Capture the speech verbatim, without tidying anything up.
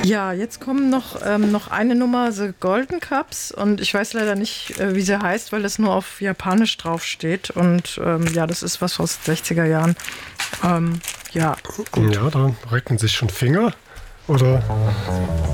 Ja, jetzt kommen noch, ähm, noch eine Nummer, The Golden Cups. Und ich weiß leider nicht, äh, wie sie heißt, weil das nur auf Japanisch draufsteht. Und ähm, ja, das ist was aus den sechziger Jahren. Ähm, ja, gut. Ja, da recken sich schon Finger. Oder